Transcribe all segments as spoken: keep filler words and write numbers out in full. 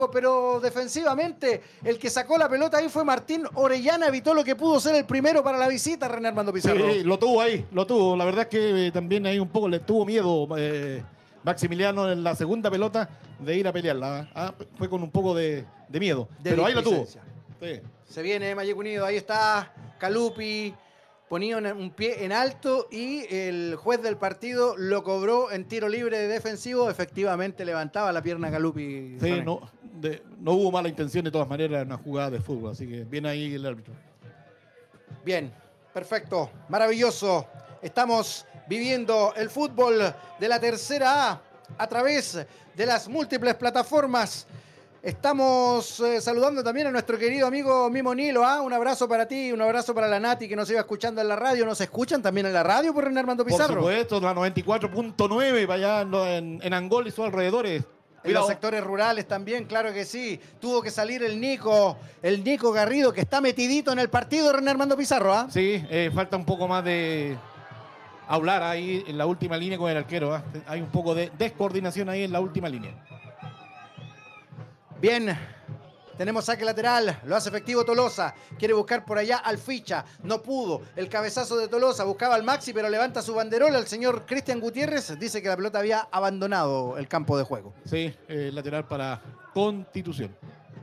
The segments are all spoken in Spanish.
pero defensivamente el que sacó la pelota ahí fue Martín Orellana, evitó lo que pudo ser el primero para la visita, René Armando Pizarro. Sí, lo tuvo ahí, lo tuvo. La verdad es que eh, también ahí un poco le tuvo miedo eh, Maximiliano en la segunda pelota de ir a pelearla. Ah, fue con un poco de, de miedo, de pero ahí lo tuvo. Sí. Se viene Mayek Unido, ahí está Calupi, ponía un pie en alto y el juez del partido lo cobró en tiro libre de defensivo. Efectivamente levantaba la pierna Calupi. Sí, no, de, no hubo mala intención de todas maneras en una jugada de fútbol, así que viene ahí el árbitro. Bien, perfecto, maravilloso. Estamos viviendo el fútbol de la tercera A a través de las múltiples plataformas. Estamos eh, saludando también a nuestro querido amigo Mimo Nilo. ¿ah? Un abrazo para ti, un abrazo para la Nati que nos iba escuchando en la radio. ¿Nos escuchan también en la radio por René Armando Pizarro? Por supuesto, la noventa y cuatro punto nueve allá en, en Angol y sus alrededores. Cuidado. En los sectores rurales también, claro que sí. Tuvo que salir el Nico, el Nico Garrido, que está metidito en el partido, René Armando Pizarro. ¿ah? Sí, eh, falta un poco más de hablar ahí en la última línea con el arquero. ¿ah? Hay un poco de descoordinación ahí en la última línea. Bien, tenemos saque lateral, lo hace efectivo Tolosa, quiere buscar por allá al Ficha, no pudo, el cabezazo de Tolosa, buscaba al Maxi, pero levanta su banderola, el señor Cristian Gutiérrez dice que la pelota había abandonado el campo de juego. Sí, eh, lateral para Constitución.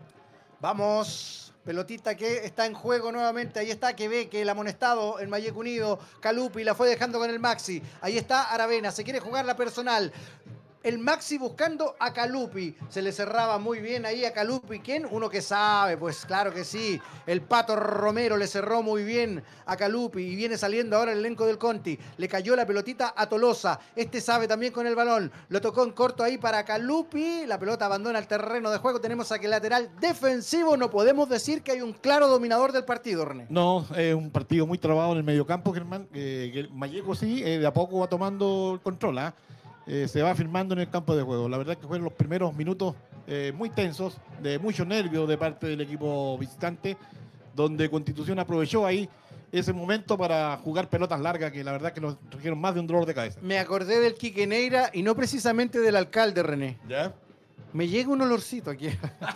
Vamos, pelotita que está en juego nuevamente, ahí está que ve que el amonestado, el Mayek Unido, Calupi la fue dejando con el Maxi, ahí está Aravena, se quiere jugar la personal. El Maxi buscando a Calupi. Se le cerraba muy bien ahí a Calupi. ¿Quién? Uno que sabe, pues claro que sí. El Pato Romero le cerró muy bien a Calupi. Y viene saliendo ahora el elenco del Conti. Le cayó la pelotita a Tolosa. Este sabe también con el balón. Lo tocó en corto ahí para Calupi. La pelota abandona el terreno de juego. Tenemos a que el lateral defensivo. No podemos decir que hay un claro dominador del partido, René. No, es eh, un partido muy trabado en el mediocampo, Germán. Eh, que Malleco sí, eh, de a poco va tomando el control. ¿eh? Eh, se va firmando en el campo de juego. La verdad es que fueron los primeros minutos eh, muy tensos, de mucho nervio de parte del equipo visitante, donde Constitución aprovechó ahí ese momento para jugar pelotas largas, que la verdad que nos trajeron más de un dolor de cabeza. Me acordé del Quique Neira y no precisamente del alcalde, René. ¿Ya? Me llega un olorcito aquí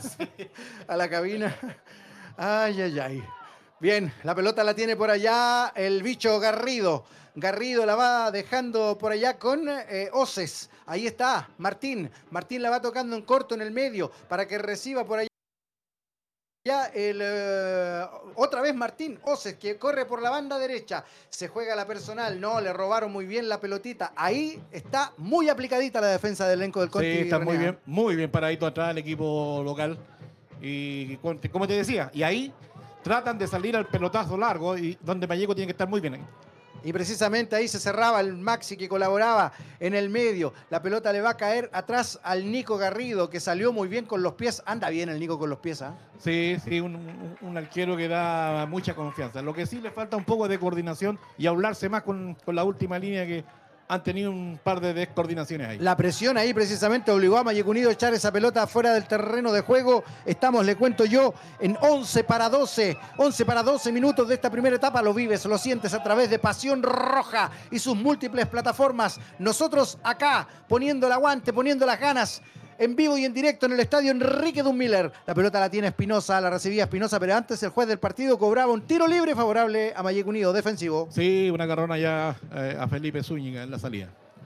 a la cabina. Ay, ay, ay. Bien, la pelota la tiene por allá el bicho Garrido. Garrido la va dejando por allá con eh, Oces. Ahí está Martín. Martín la va tocando en corto en el medio para que reciba por allá. Ya el, eh, otra vez Martín Oces que corre por la banda derecha. Se juega la personal. No, le robaron muy bien la pelotita. Ahí está muy aplicadita la defensa del elenco del Conti. Sí, está muy bien, muy bien paradito atrás el equipo local. Y como te decía, y ahí tratan de salir al pelotazo largo y donde Malleco tiene que estar muy bien ahí. Y precisamente ahí se cerraba el Maxi que colaboraba en el medio. La pelota le va a caer atrás al Nico Garrido, que salió muy bien con los pies. Anda bien el Nico con los pies, ¿ah? ¿eh? Sí, sí, un, un, un arquero que da mucha confianza. Lo que sí le falta un poco de coordinación y hablarse más con, con la última línea, que han tenido un par de descoordinaciones ahí. La presión ahí precisamente obligó a Mayek Unido a echar esa pelota fuera del terreno de juego. Estamos, le cuento yo, en once para doce. once para doce minutos de esta primera etapa. Lo vives, lo sientes a través de Pasión Roja y sus múltiples plataformas. Nosotros acá, poniendo el aguante, poniendo las ganas, en vivo y en directo en el estadio Enrique Dunmiller. La pelota la tiene Espinosa, la recibía Espinosa, pero antes el juez del partido cobraba un tiro libre favorable a Mayek Unido, defensivo. Sí, una carrona ya eh, a Felipe Zúñiga en la salida.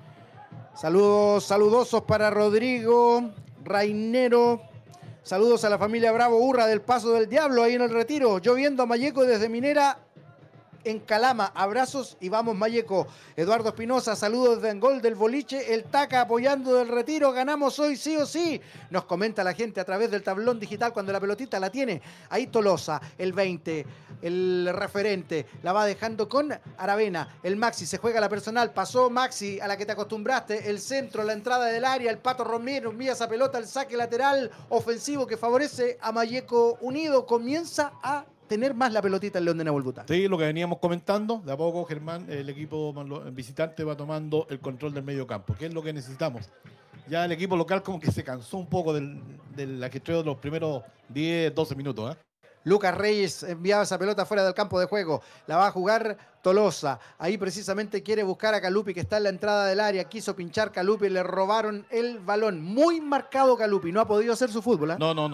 Saludos saludosos para Rodrigo Rainero. Saludos a la familia Bravo Urra del Paso del Diablo ahí en el Retiro. Yo viendo a Malleco desde Minera en Calama. Abrazos y vamos Malleco. Eduardo Espinosa, saludos de Angol del Boliche. El Taca apoyando del Retiro. Ganamos hoy sí o sí. Nos comenta la gente a través del tablón digital cuando la pelotita la tiene. Ahí Tolosa, el veinte, el referente. La va dejando con Aravena. El Maxi se juega la personal. Pasó Maxi a la que te acostumbraste. El centro, la entrada del área. El Pato Romero envía esa pelota. El saque lateral ofensivo que favorece a Malleco Unido. Comienza a tener más la pelotita el León de Nahuel. Sí, lo que veníamos comentando, de a poco, Germán, el equipo visitante va tomando el control del medio campo, que es lo que necesitamos. Ya el equipo local como que se cansó un poco del, del ajetreo de los primeros diez, doce minutos. ¿eh? Lucas Reyes enviaba esa pelota fuera del campo de juego. La va a jugar Tolosa. Ahí precisamente quiere buscar a Calupi, que está en la entrada del área. Quiso pinchar Calupi, le robaron el balón. Muy marcado Calupi. No ha podido hacer su fútbol. ¿eh? No, no, no.